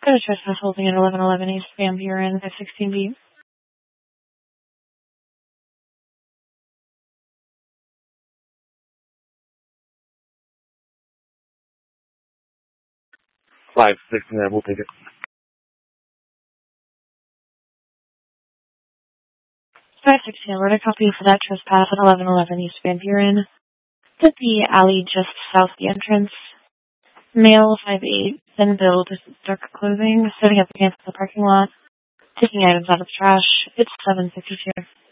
Got a trespass holding at 1111 East Van Buren, 516B. Five, 6, we'll take it. 516, wrote a copy for that trespass at 1111 East Van Buren. To the alley just south of the entrance. Male, 5'8", thin build, dark clothing, setting up against the parking lot, taking items out of the trash. It's 7:52.